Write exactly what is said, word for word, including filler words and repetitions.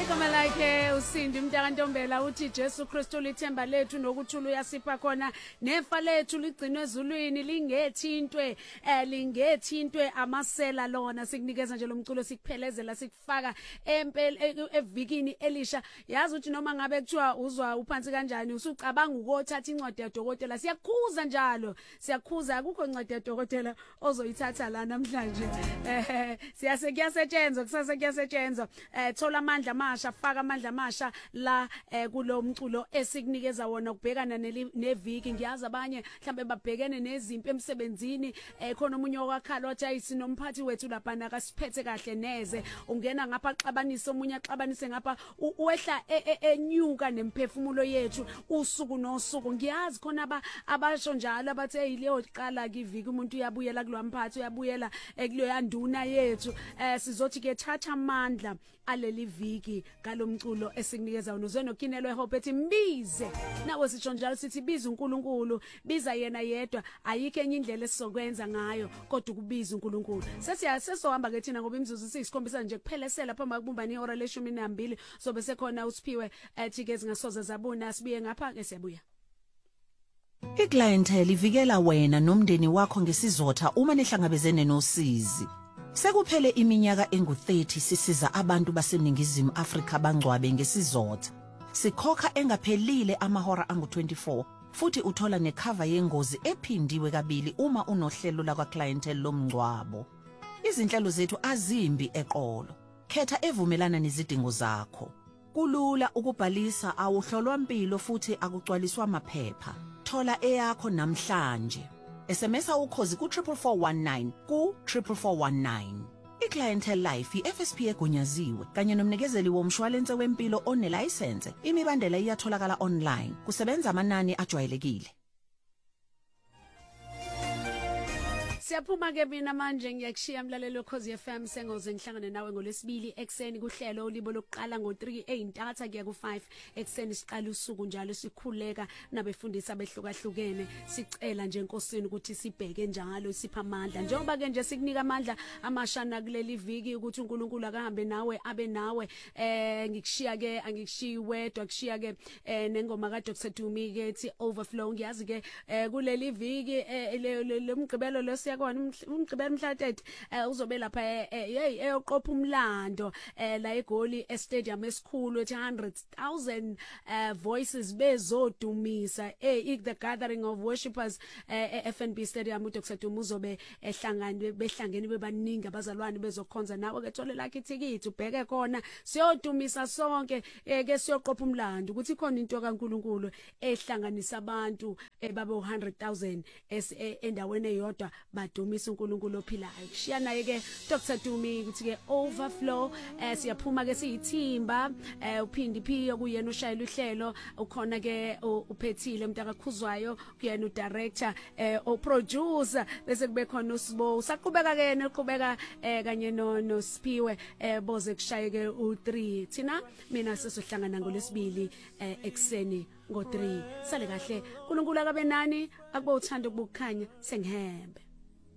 Igama lakhe uSindi Mntakantombela uthi Jesu Kristu lithemba lethu nokuthula uyasipha khona nefa lethu ligcinwe ezulwini lingethintwe eh lingethintwe amasela lona sikunikeza nje lo mculo sikuphelezela sikufaka empela evikini elisha yazi ukuthi noma ngabe kuthiwa uzwa uphansi kanjani usucabanga ukothatha incwadi yadokotela siyakhuza njalo siyakhuza akukho incwadi yadokotela ozoyithatha la namhlanje eh siyase kuyasetshenzwa kusase kuyasetshenzwa eh thola amandla amasha faka amandla amasha la eh kulo mculo esikunikeza wona kubhekana neviki ngiyazi abanye mhlambe babhekene nezimpi emsebenzini eh khona umunye wakhala wathi ayisi nomphathi wethu lapha nakasiphethe kahle neze ungena ngapha xabanisa omunye axabanise ngapha uwehla enyuka nemphefumulo yethu usuku nosuku ngiyazi khona aba abasho njalo abathe yileyo qala kiviki umuntu uyabuyela kulomphathi uyabuyela ekulo yanduna yethu eh sizothi ke thatha amandla aleli viki ngalomculo esikunikeza wona uzwe nokinelwe hope ethi mbize nawe sisho njalo sithi biza uNkulunkulu biza yena yedwa ayikho enye indlela esizokwenza ngayo kodwa ukubiza uNkulunkulu sesiya sesohamba ke thina ngoba imzuzu siyisikhombisa nje kuphelesela phamba kubumbana ihora leshumi nambili sobe sekhona uSiphiwe ethi zingasoze zabona sibuye ngapha ke siyabuya. iClientele ivikela wena nomndeni wakho ngesizotha uma nihlangabezene nosizi. Sekuphele iminyaka engu thirty sisiza abantu baseningizimu Afrika bangcwabe ngesizotha. Sikhokha engaphelile amahora angu twenty-four futhi uthola necover yengozi ephindiwe kabili uma unohlelo la kwaClientele lomngcwabo. Izinhlelo zethu azimbi eqolo. Khetha evumelana nezidingo zakho. Kulula ukubhalisa awuhlolwa impilo futhi akucwaliswa amaphepha. Thola eyakho namhlanje. S M S ukhozi ku four four one nine ku four four one nine. iClientele Life i-F S P egunyaziwe kanye nomnikezeli womshwalense wempilo onelicense. Imibandela iyatholakala online. Kusebenza amanani ajwayelekile. Siyaphuma ke mina manje ngiyakushiya mlalelo Ukhozi F M sengoze ngihlangane nawe ngolesibili ekseni kuhlelo ulibo lokuqala ngo three eintatha kuya ku five ekseni siqala usuku njalo sikhuleka nabefundisa behlukahlukene sicela nje enkosini ukuthi sibheke njalo sipha amandla njengoba ke nje sikunika amandla amashana kuleli viki ukuthi uNkulunkulu akahambe nawe abe nawe eh ngikushiya ke angikushiyi wedwa kushiya ke eh nengoma ka Doctor Dumi ke ethi overflow ngiyazi ke kuleli viki lemgqibelo lo kona umgqibelo mhlathethe uzobe lapha hey eyoqopha umlando la eGoli estadium esikhulu ethi one hundred thousand voices bezodumisa eh the gathering of worshippers F N B stadium uDoctor Dumi uzobe ehlangane behlangene bebaningi abazalwane bezokhonza nawe ke thole lakhe ithikithi ubheke khona siyodumisa sonke ke siyoqopha umlando ukuthi khona into kaNkuluNkulu ehlanganisa abantu babe one hundred thousand endaweni eyodwa badumisa uNkulunkulu ophilayo kushiya naye ke Doctor Dumi ukuthi ke overflow eh siyaphuma ke siyithimba eh uphindi phiyo kuyena ushayela uhlelo ukhona ke uphethile umuntu akakhuzwayo kuyena udirector eh oproducer bese kube khona uSibo usaqhubeka ke neqhubeka eh kanye no noSiphiwe eh boze kushaye ke u three thina mina sesohlangana ngolesibili eh ekseni ngo three sale kahle uNkulunkulu akabe nani akube uthando ukukhanya sengihembe.